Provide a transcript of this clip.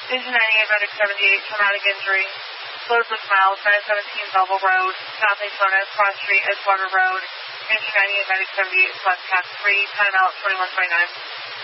Engine 98, Medic 78, traumatic injury. Loads with miles, 917 Belleville Road, Southeast Lona, Cross Street, Edgewater Road. Engine 98, Medic 78, Plus Cap 3, timeout 2129.